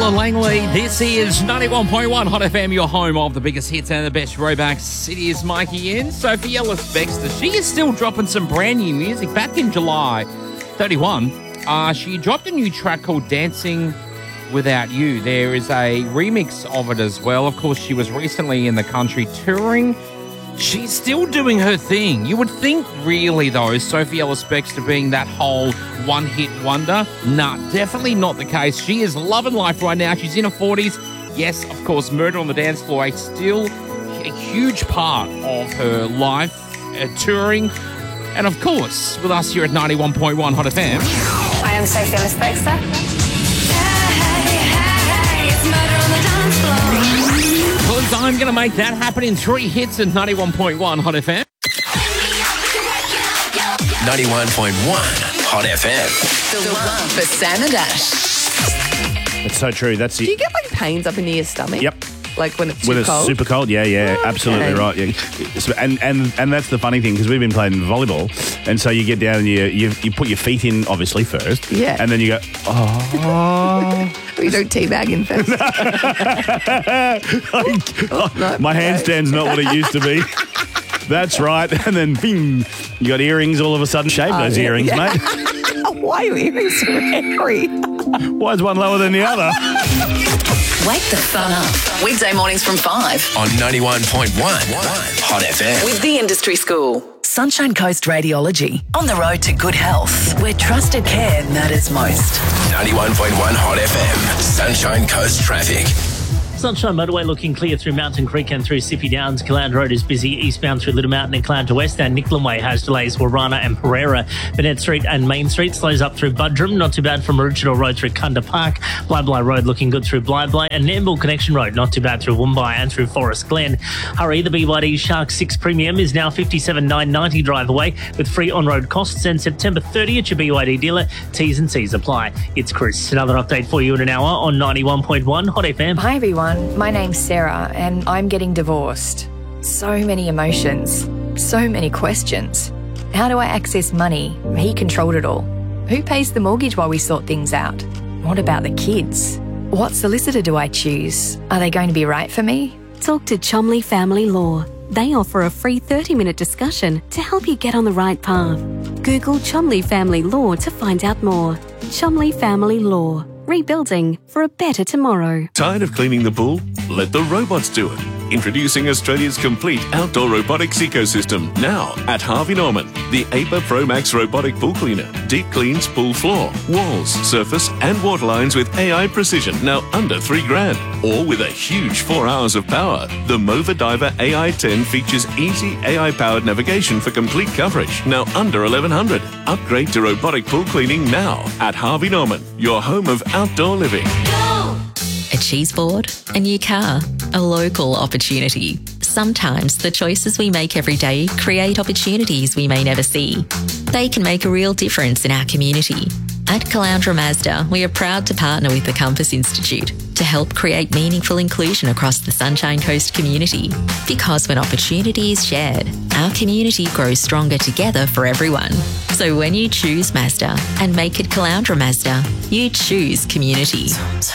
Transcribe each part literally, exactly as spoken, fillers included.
Stella Langley. This is ninety-one point one Hot F M, your home of the biggest hits and the best throwbacks. It is Mikey in. Sophie Ellis-Bextor, she is still dropping some brand new music. Back in July thirty-first, uh, she dropped a new track called Dancing Without You. There is a remix of it as well. Of course, she was recently in the country touring. She's still doing her thing. You would think, really, though, Sophie Ellis-Bextor being that whole one-hit wonder. Nah, definitely not the case. She is loving life right now. She's in her forties. Yes, of course, Murder on the Dance Floor is still a huge part of her life, uh, touring. And, of course, with us here at ninety-one point one Hot F M. I am Sophie Ellis-Bextor. Because I'm going to make that happen in three hits at ninety-one point one Hot F M. ninety-one point one Hot F M. The one for Sam and Ash. That's so true. That's Do it. you get like pains up in your stomach? Yep. Like when it's When too it's cold? super cold, yeah, yeah, Oh, absolutely okay. right. Yeah. And and and that's the funny thing, because we've been playing volleyball, and so you get down and you you, you put your feet in obviously first, Yeah. and then you go, oh. We don't teabag in first. no, My no. handstand's not what it used to be. That's right. And then bing, you got earrings all of a sudden. Shave Oh, those yeah, earrings, yeah. mate. Why are your earrings so hairy? Why is one lower than the other? Wake the fun up. Weekday mornings from five. On ninety-one point one Hot F M. With the Industry School. Sunshine Coast Radiology. On the road to good health, where trusted care matters most. ninety-one point one Hot F M. Sunshine Coast Traffic. Sunshine Motorway looking clear through Mountain Creek and through Sippy Downs. Caloundra Road is busy eastbound through Little Mountain and Caloundra West, and Nicklan Way has delays Warana and Pereira. Burnett Street and Main Street slows up through Buderim. Not too bad from Maroochydore Road through Kunda Park. Bly Bly Road looking good through Bly Bly, and Nambour Connection Road not too bad through Woombye and through Forest Glen. Hurry, the B Y D Shark six Premium is now fifty-seven nine ninety drive away with free on-road costs, and September thirtieth at your B Y D dealer. T's and C's apply. It's Chris. Another update for you in an hour on ninety-one point one Hot F M. Hi everyone, my name's Sarah and I'm getting divorced. So many emotions, so many questions. How do I access money? He controlled it all. Who pays the mortgage while we sort things out? What about the kids? What solicitor do I choose? Are they going to be right for me? Talk to Chumley Family Law. They offer a free thirty-minute discussion to help you get on the right path. Google Chumley Family Law to find out more. Chumley Family Law. Rebuilding for a better tomorrow. Tired of cleaning the pool? Let the robots do it. Introducing Australia's complete outdoor robotics ecosystem. Now at Harvey Norman. The A P A Pro Max robotic pool cleaner. Deep cleans pool floor, walls, surface and water lines with A I precision. Now under three grand. Or with a huge four hours of power. The Mova Diver A I ten features easy A I-powered navigation for complete coverage. Now under eleven hundred. Upgrade to robotic pool cleaning now at Harvey Norman. Your home of outdoor living. A cheese board, a new car, a local opportunity. Sometimes the choices we make every day create opportunities we may never see. They can make a real difference in our community. At Caloundra Mazda, we are proud to partner with the Compass Institute to help create meaningful inclusion across the Sunshine Coast community. Because when opportunity is shared, our community grows stronger together for everyone. So when you choose Mazda and make it Caloundra Mazda, you choose community.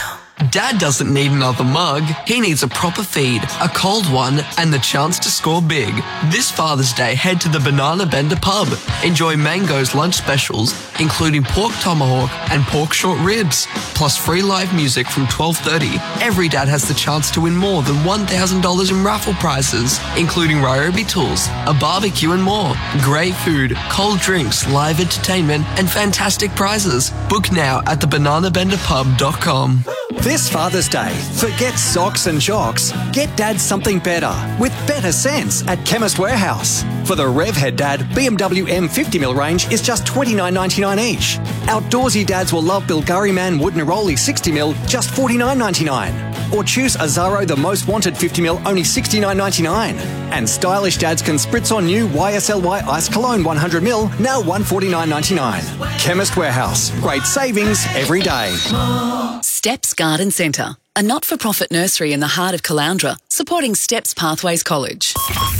Dad doesn't need another mug. He needs a proper feed, a cold one, and the chance to score big. This Father's Day, head to the Banana Bender pub. Enjoy Mango's lunch specials, including pork tomahawk and pork short ribs, plus free live music from twelve thirty. Every dad has the chance to win more than one thousand dollars in raffle prizes, including Ryobi tools, a barbecue and more. Great food, cold drinks, live entertainment, and fantastic prizes. Book now at the banana bender pub dot com. This Father's Day, forget socks and jocks. Get Dad something better with better sense at Chemist Warehouse. For the Revhead Dad, B M W M fifty mil range is just twenty-nine ninety-nine each. Outdoorsy dads will love Bulgari Man Wood Neroli sixty mil, just forty-nine ninety-nine. Or choose Azaro The Most Wanted fifty mil, only sixty-nine ninety-nine. And stylish dads can spritz on new Y S L Y Ice Cologne one hundred mil, now one forty-nine ninety-nine. Chemist Warehouse, great savings every day. Steps Garden Centre, a not-for-profit nursery in the heart of Caloundra, supporting Steps Pathways College.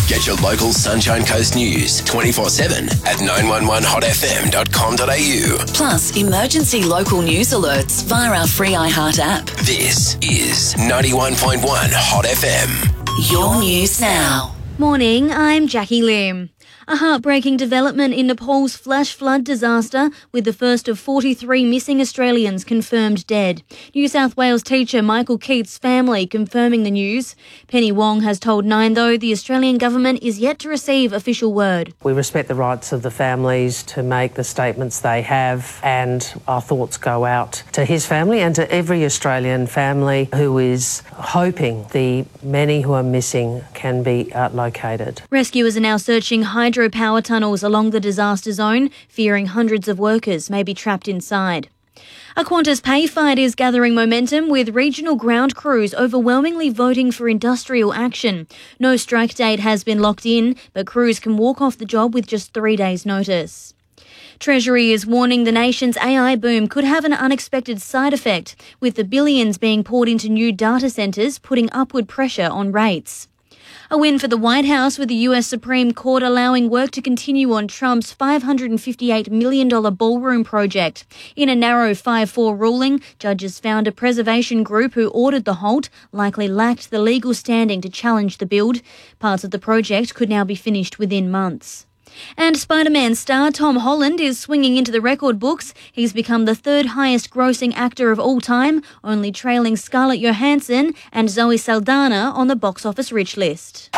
Get your local Sunshine Coast news twenty-four seven at nine one one hot f m dot com dot a u. Plus, emergency local news alerts via our free iHeart app. This is ninety-one point one Hot F M. Your news now. Morning, I'm Jackie Lim. A heartbreaking development in Nepal's flash flood disaster, with the first of forty-three missing Australians confirmed dead. New South Wales teacher Michael Keith's family confirming the news. Penny Wong has told Nine, though, the Australian government is yet to receive official word. We respect the rights of the families to make the statements they have, and our thoughts go out to his family and to every Australian family who is hoping the many who are missing can be uh, located. Rescuers are now searching hydropower tunnels along the disaster zone, fearing hundreds of workers may be trapped inside. A Qantas pay fight is gathering momentum, with regional ground crews overwhelmingly voting for industrial action. No strike date has been locked in, but crews can walk off the job with just three days' notice. Treasury is warning the nation's A I boom could have an unexpected side effect, with the billions being poured into new data centres putting upward pressure on rates. A win for the White House, with the U S Supreme Court allowing work to continue on Trump's five hundred fifty-eight million dollars ballroom project. In a narrow five four ruling, judges found a preservation group who ordered the halt likely lacked the legal standing to challenge the build. Parts of the project could now be finished within months. And Spider-Man star Tom Holland is swinging into the record books. He's become the third highest grossing actor of all time, only trailing Scarlett Johansson and Zoe Saldana on the box office rich list.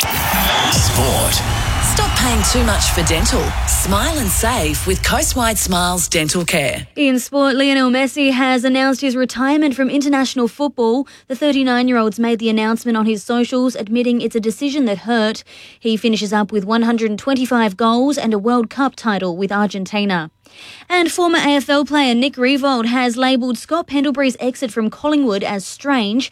Sport. Stop paying too much for dental. Smile and save with Coastwide Smiles Dental Care. In sport, Lionel Messi has announced his retirement from international football. The thirty-nine-year-old's made the announcement on his socials, admitting it's a decision that hurt. He finishes up with one hundred twenty-five goals and a World Cup title with Argentina. And former A F L player Nick Riewoldt has labelled Scott Pendlebury's exit from Collingwood as strange